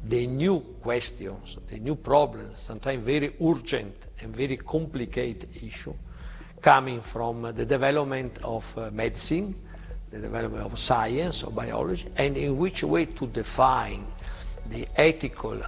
the new questions, the new problems, sometimes very urgent and very complicated issue, coming from the development of medicine, the development of science, of biology, and in which way to define the ethical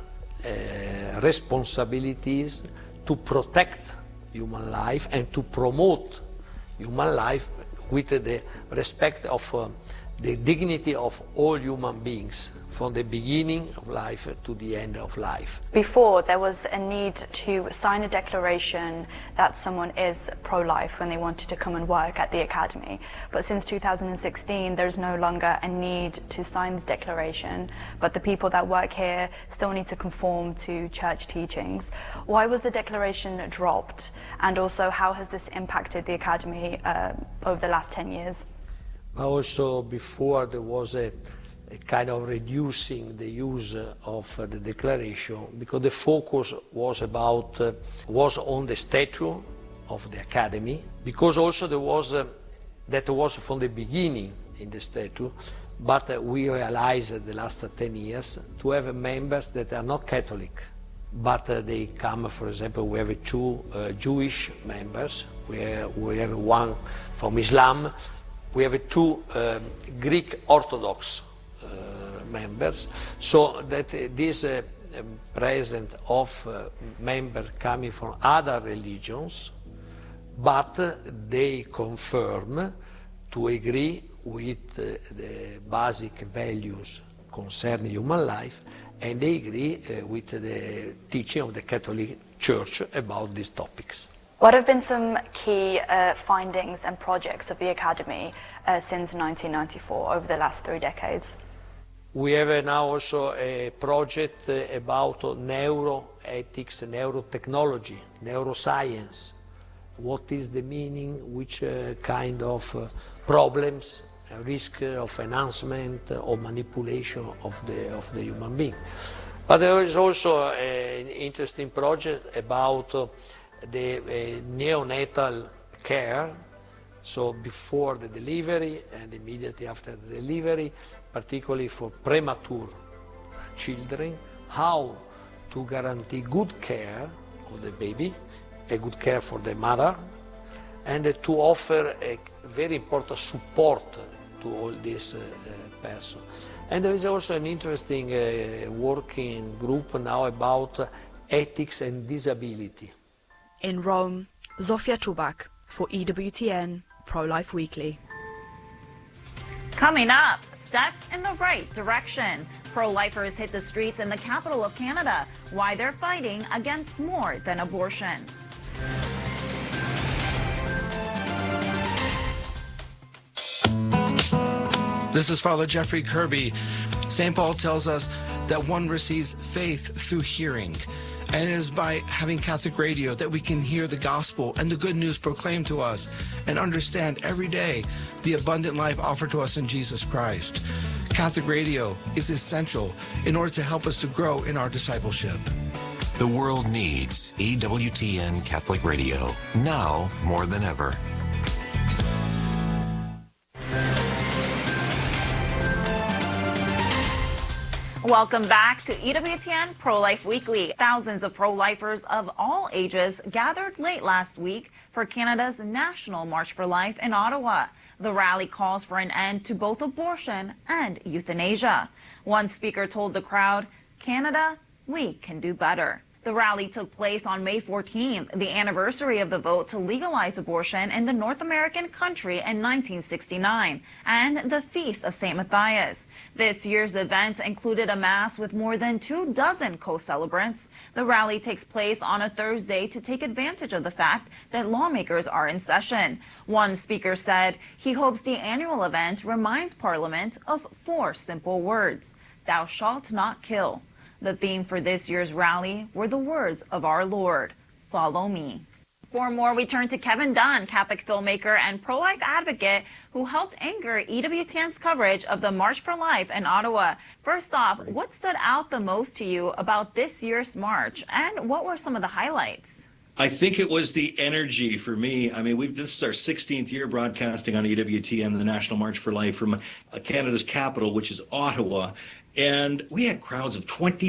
responsibilities to protect human life and to promote human life with the respect of the dignity of all human beings, from the beginning of life to the end of life. Before, there was a need to sign a declaration that someone is pro-life when they wanted to come and work at the academy. But since 2016, there's no longer a need to sign this declaration, but the people that work here still need to conform to church teachings. Why was the declaration dropped? And also, how has this impacted the academy over the last 10 years? Also, before there was a kind of reducing the use of the declaration, because the focus was on the statute of the academy, because also there was that was from the beginning in the statute, but we realized the last 10 years to have members that are not Catholic, but they come, for example, we have two Jewish members, we have one from Islam, we have two Greek Orthodox members, so that this presence of members coming from other religions, but they confirm to agree with the basic values concerning human life, and they agree with the teaching of the Catholic Church about these topics. What have been some key findings and projects of the Academy since 1994, over the last 3 decades? We have now also a project about neuroethics, neurotechnology, neuroscience. What is the meaning, which kind of problems, risk of enhancement or manipulation of the human being. But there is also an interesting project about the neonatal care, so before the delivery and immediately after the delivery, particularly for premature children, how to guarantee good care of the baby, a good care for the mother, and to offer a very important support to all these persons. And there is also an interesting working group now about ethics and disability. In Rome, Zofia Chubak for EWTN Pro-Life Weekly. Coming up, steps in the right direction. Pro-lifers hit the streets in the capital of Canada. Why they're fighting against more than abortion. This is Father Jeffrey Kirby. St. Paul tells us that one receives faith through hearing. And it is by having Catholic radio that we can hear the gospel and the good news proclaimed to us and understand every day the abundant life offered to us in Jesus Christ. Catholic radio is essential in order to help us to grow in our discipleship. The world needs EWTN Catholic Radio, now more than ever. Welcome back to EWTN Pro-Life Weekly. Thousands of pro-lifers of all ages gathered late last week for Canada's National March for Life in Ottawa. The rally calls for an end to both abortion and euthanasia. One speaker told the crowd, "Canada, we can do better." The rally took place on May 14th, the anniversary of the vote to legalize abortion in the North American country in 1969, and the Feast of St. Matthias. This year's event included a mass with more than 24 co-celebrants. The rally takes place on a Thursday to take advantage of the fact that lawmakers are in session. One speaker said he hopes the annual event reminds Parliament of 4 simple words: "Thou shalt not kill." The theme for this year's rally were the words of our Lord, "Follow me." For more, we turn to Kevin Dunn, Catholic filmmaker and pro-life advocate who helped anchor EWTN's coverage of the March for Life in Ottawa. First off, what stood out the most to you about this year's march, and what were some of the highlights? I think it was the energy for me. I mean, this is our 16th year broadcasting on EWTN, the National March for Life, from Canada's capital, which is Ottawa. And we had crowds of 20